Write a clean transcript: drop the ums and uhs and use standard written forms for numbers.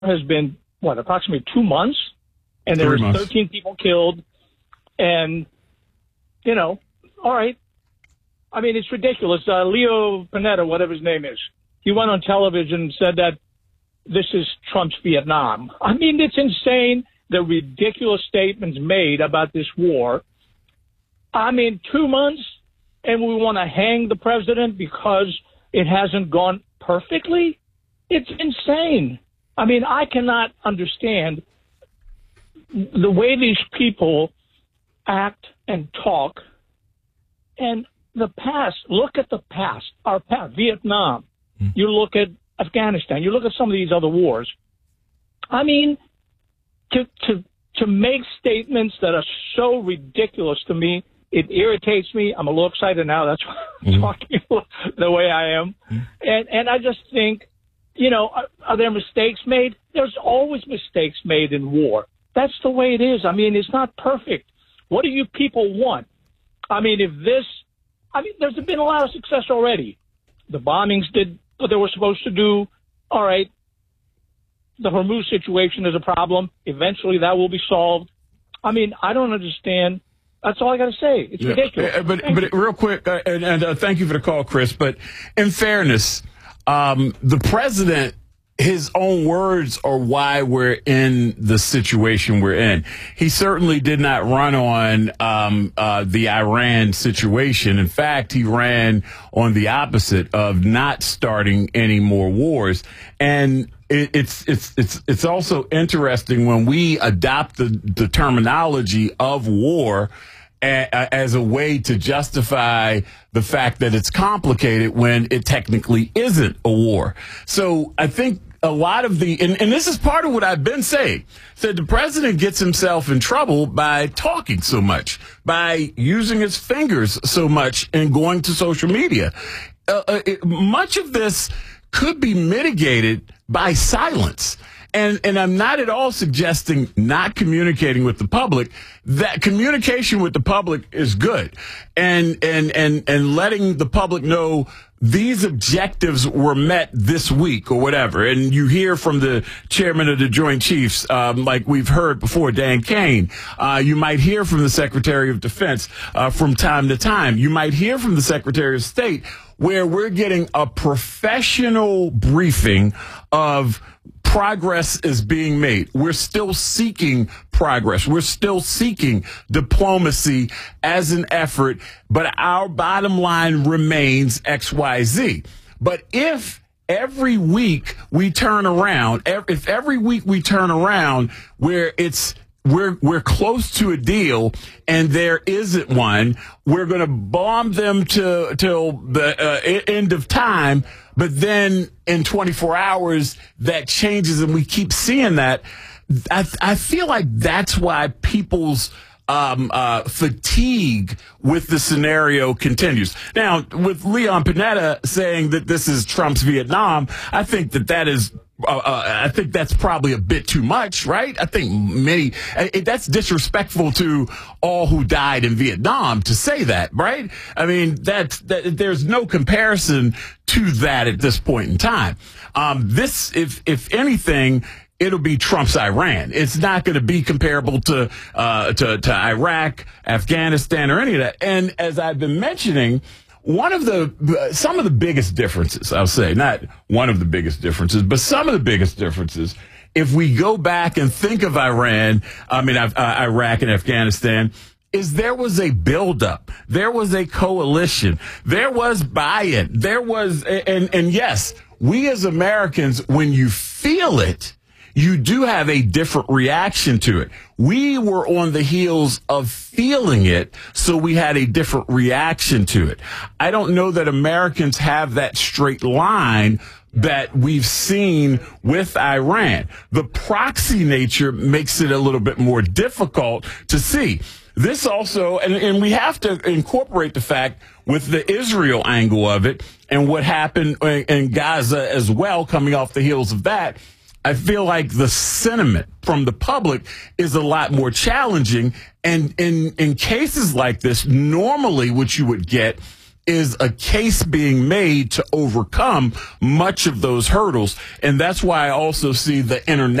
has been, approximately 2 months? And there was 13 people killed. And, all right. I mean, it's ridiculous. Leo Panetta, whatever his name is, he went on television and said that this is Trump's Vietnam. I mean, it's insane, the ridiculous statements made about this war. I mean, 2 months, and we want to hang the president because it hasn't gone perfectly? It's insane. I mean, I cannot understand the way these people act and talk. And the past, look at the past, our past, Vietnam. You look at Afghanistan. You look at some of these other wars. I mean, to make statements that are so ridiculous to me, it irritates me. I'm a little excited now. That's why I'm talking the way I am. And I just think, are there mistakes made? There's always mistakes made in war. That's the way it is. I mean, it's not perfect. What do you people want? I mean, there's been a lot of success already. The bombings did what they were supposed to do. All right. The Hormuz situation is a problem. Eventually that will be solved. I mean, I don't understand. That's all I got to say. It's ridiculous. But real quick, and thank you for the call, Chris, but in fairness, the president, his own words are why we're in the situation we're in. He certainly did not run on the Iran situation. In fact, he ran on the opposite of not starting any more wars. And it's also interesting when we adopt the terminology of war as a way to justify the fact that it's complicated when it technically isn't a war. So I think a lot of and this is part of what I've been saying, said the president gets himself in trouble by talking so much, by using his fingers so much and going to social media. Much of this could be mitigated by silence. And I'm not at all suggesting not communicating with the public. That communication with the public is good. And letting the public know these objectives were met this week or whatever. And you hear from the chairman of the Joint Chiefs, like we've heard before, Dan Kane. You might hear from the Secretary of Defense from time to time. You might hear from the Secretary of State, where we're getting a professional briefing of progress is being made. We're still seeking progress. We're still seeking diplomacy as an effort, but our bottom line remains XYZ. But if every week we turn around, if every week we turn around where we're close to a deal and there isn't one, we're going to bomb them till the end of time. But then in 24 hours, that changes and we keep seeing that. I feel like that's why people's fatigue with the scenario continues. Now, with Leon Panetta saying that this is Trump's Vietnam, I think that is I think that's probably a bit too much, right? I think that's disrespectful to all who died in Vietnam to say that, right? I mean, there's no comparison to that at this point in time. This, if anything, it'll be Trump's Iran. It's not going to be comparable to Iraq, Afghanistan, or any of that. And as I've been mentioning, some of the biggest differences, I'll say, not one of the biggest differences, but some of the biggest differences, if we go back and think of Iraq and Afghanistan, is there was a buildup. There was a coalition. There was buy-in. There was, and yes, we as Americans, when you feel it, you do have a different reaction to it. We were on the heels of feeling it, so we had a different reaction to it. I don't know that Americans have that straight line that we've seen with Iran. The proxy nature makes it a little bit more difficult to see. This also, and we have to incorporate the fact with the Israel angle of it and what happened in Gaza as well, coming off the heels of that. I feel like the sentiment from the public is a lot more challenging. And in cases like this, normally what you would get is a case being made to overcome much of those hurdles. And that's why I also see the international